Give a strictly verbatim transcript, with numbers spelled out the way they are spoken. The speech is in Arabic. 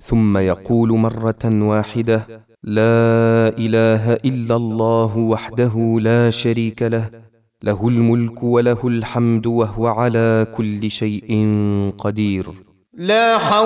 ثم يقول مرة واحدة: لا إله إلا الله وحده لا شريك له، له الملك وله الحمد وهو على كل شيء قدير. لا حول